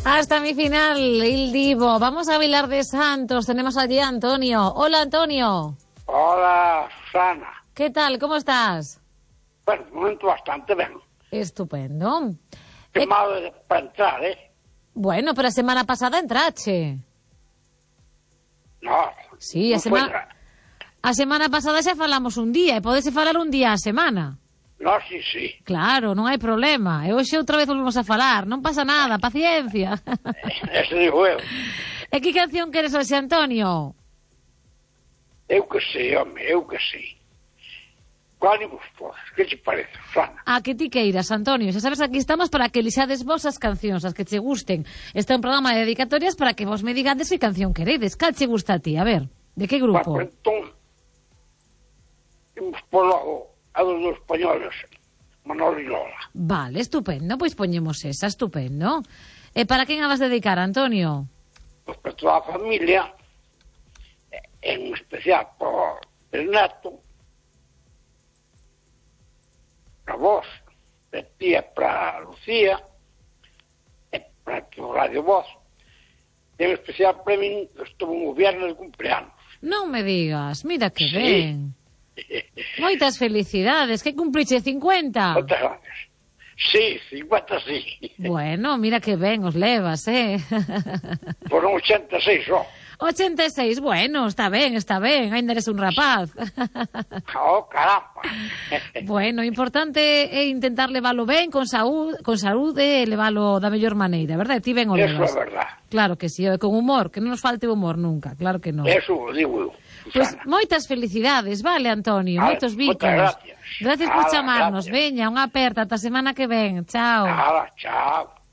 Hasta mi final, il Divo. Vamos a Vilar de Santos. Tenemos allí a Antonio. Hola, Antonio. Hola, Susana. ¿Qué tal? ¿Cómo estás? Bueno, de momento bastante ben. Estupendo. Que malo para entrar, Bueno, pero a semana pasada entrache. No, Sí, a semana pasada xa falamos un día, e podese falar un día a semana. No, sí. Claro, non hai problema. E hoxe outra vez volvemos a falar. Non pasa nada, paciencia. Eso digo eu. E que canción queres hoxe, Antonio? Eu que sei, home, eu que sei. Cual imos por? Que te parece, Susana? A que ti queiras, Antonio. Xa sabes, aquí estamos para que elixades vos as cancións, as que che gusten. Este é un programa de dedicatorias para que vos me digades que canción queredes. Cal che gusta a ti? A ver, de que grupo? Bueno, entón, imos por logo a dos españoles, Manolo y Lola. Vale, estupendo. Pois poñemos esa, estupendo. E para quen a vas dedicar, Antonio? Pues para toda a familia, en especial por el neto, para vos, de tía para Lucía, e para tu Radio Voz, e en especial para min, que estuvo un viernes de cumpleaños. Non me digas, mira que Sí. ben. Moitas felicidades, que cumpriche 50. Moitas gracias. Sí, 50 sí. Bueno, mira que ben os levas, Foron 86 só. 86, bueno, está ben, ainda eres un rapaz. Oh, caramba. Bueno, o importante é intentar levalo ben, con saúde, e levalo da mellor maneira, verdade? Ti ben o Eso levas. é verdad. Claro que sí, con humor, que non nos falte o humor nunca, claro que non. Eso digo eu, Pois Susana. moitas felicidades, vale, Antonio, Vale, moitos bicos. moitas gracias. Gracias por Nada, chamarnos, gracias. veña, unha aperta ata semana que ven. Chao. Nada, chao.